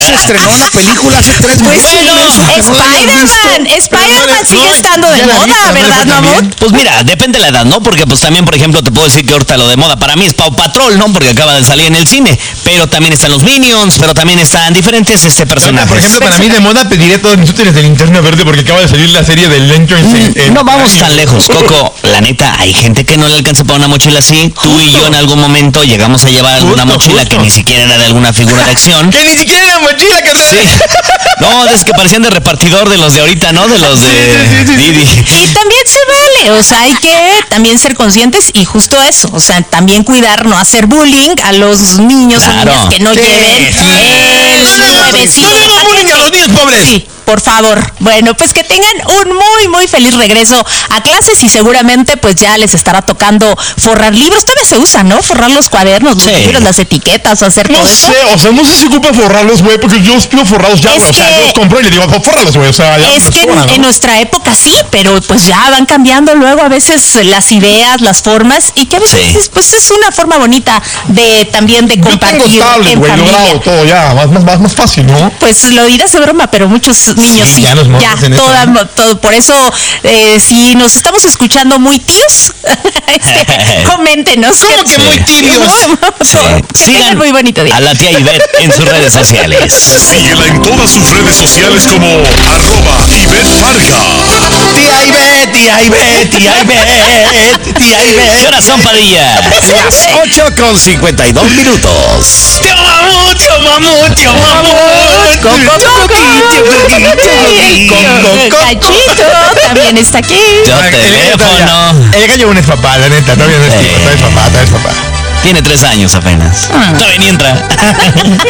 Se estrenó la película hace 3 meses. Spider-Man sigue estando de moda, ¿verdad, Mamut? Pues mira, depende de la edad, ¿no? Porque pues también, por ejemplo, te puedo decir que ahorita lo de moda para mí es Paw Patrol, ¿no? Porque acaba de salir en el cine. Pero también están los Minions, pero también están diferentes personajes. Por ejemplo, para mí de moda pediré todos mis útiles de Linterna Verde porque acaba de salir la serie de Lanterns. No vamos tan lejos, Coco. La neta, hay gente que no le alcanza para una mochila así. Tú y yo en algún momento llegamos a llevar alguna mochila que ni siquiera era de alguna figura de acción. Que ni siquiera era mochila, que sí. No, es que parecían de repartidor de los de ahorita, ¿no? De los de Didi. Y también se vale, o sea, hay que también ser conscientes y justo eso, o sea, también cuidar, no hacer bullying a los niños o niñas que no lleven el nuevecito. No hagan bullying a los niños pobres. Sí. Por favor. Bueno, pues que tengan un muy feliz regreso a clases y seguramente pues ya les estará tocando forrar libros. Todavía se usa, ¿no? Forrar los cuadernos, los libros, las etiquetas, hacer todo eso. No sé si ocupa forrarlos, güey, porque yo los pido forrados ya, güey. O sea, yo los compro y le digo, fórralos, güey. O sea, ya es que en nuestra época sí, pero pues ya van cambiando luego a veces las ideas, las formas y que a veces pues es una forma bonita de también de compartir. Yo tengo tablet, güey, yo grabo todo ya, más fácil, ¿no? Pues lo dirás de broma, pero muchos niños sí. Ya nos montas en todo. Por eso, si nos estamos escuchando muy tíos, coméntenos. ¿Cómo que muy tíos? Sigan muy bonito día a la tía Ivette en sus redes sociales. Síguela en todas sus redes sociales como @IvetteFarja. Tía Ivette, tía Ivette, tía Ivette, tía Ivette. ¿Qué horas son, Padilla? Las 8:52. Tío Mamut. Cachito también está aquí. Teléfono. El gallo es papá, la neta, todavía no es papá. Tiene 3 años apenas. Todavía ni entra.